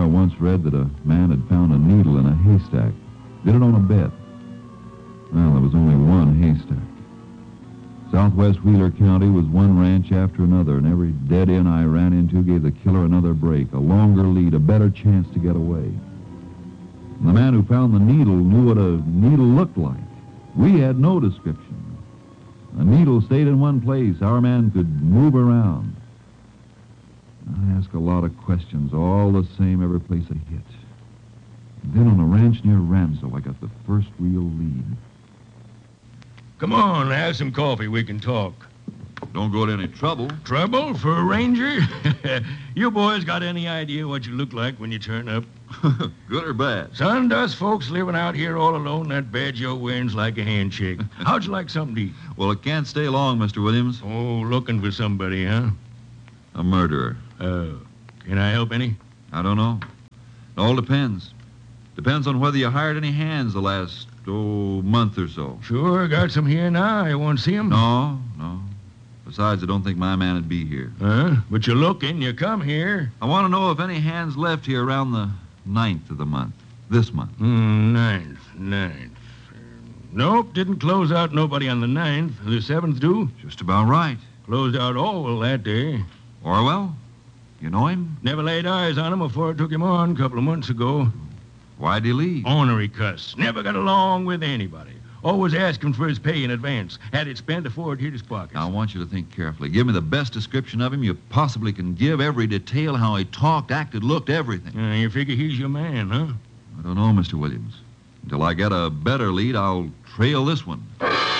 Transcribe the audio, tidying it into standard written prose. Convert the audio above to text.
I once read that a man had found a needle in a haystack. Did it on a bet. Well, there was only one haystack. Southwest Wheeler County was one ranch after another, and every dead end I ran into gave the killer another break, a longer lead, a better chance to get away. And the man who found the needle knew what a needle looked like. We had no description. A needle stayed in one place. Our man could move around. I asked a lot of questions, all the same every place I hit. And then on a ranch near Ranzo, I got the first real lead. Come on, have some coffee. We can talk. Don't go to any trouble. Trouble for a ranger? You boys got any idea what you look like when you turn up? Good or bad? Son, us folks living out here all alone, that badge you're wearing's like a handshake. How'd you like something to eat? Well, it can't stay long, Mr. Williams. Oh, looking for somebody, huh? A murderer. Can I help any? I don't know. It all depends. Depends on whether you hired any hands the last, month or so. Sure, got some here now. You want to see 'em? No. Besides, I don't think my man would be here. But you're looking. You come here. I want to know if any hands left here around the 9th of the month. This month. 9th. Nope, didn't close out nobody on the 9th. The 7th do? Just about right. Closed out Orwell that day. Orwell? You know him? Never laid eyes on him before I took him on a couple of months ago. Why'd he leave? Ornery cuss. Never got along with anybody. Always asking for his pay in advance. Had it spent before it hit his pockets. Now, I want you to think carefully. Give me the best description of him you possibly can give. Every detail, how he talked, acted, looked, everything. You figure he's your man, huh? I don't know, Mr. Williams. Until I get a better lead, I'll trail this one.